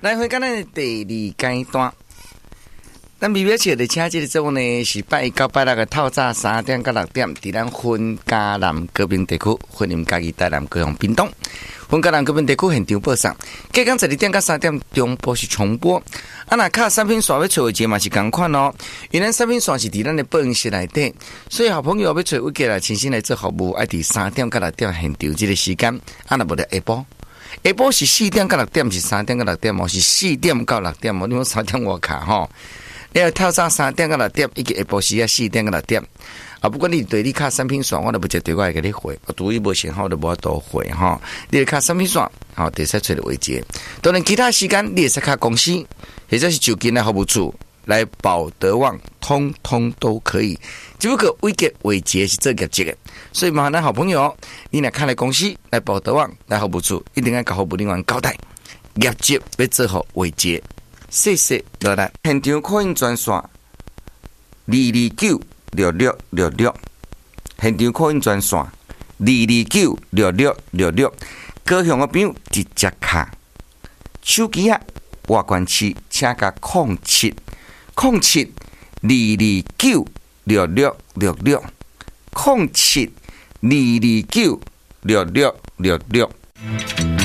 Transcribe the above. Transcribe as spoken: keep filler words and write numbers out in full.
来回咱的第二阶段，咱微表姐的车这个节目呢是拜一到拜六的透早三点到六点，伫咱分嘉南高屏地区，分林嘉义台南高雄屏东，分嘉南高屏地区现场播送。隔天十二点到三点中播是重播。啊，那卡产品线要找位置嘛是同款哦，因为咱产品线是伫咱的报室内底，所以好朋友要找位置来亲身来做服务，爱伫三点到六点现场这个时间，啊那无得下晡。下晡是四点到六点，是三点到六点哦，是四点到六点哦。你讲三点我卡吼，你要透早三点到六点，以及下晡时啊四点到六点。啊，不管你对你卡产品线，我都不接对我会给你回，我对伊无信号就无多回哈。你卡产品线，好，得使找到位置。当然其他时间你也使卡公司，或者是就近的服务处来保德旺，通通都可以。只不过位阶位阶是做业绩的，所以麻烦咱好朋友，你来看来公司来保德旺来服务处，一定要甲服务人员交代，业绩要做好位阶。谢谢落来，现场可用专线二二九六六六六，现场可用专线二二九六六六六，高雄的朋友直接卡手机啊，外关市请甲零七零七二二九六六六六零七二二九六六六六。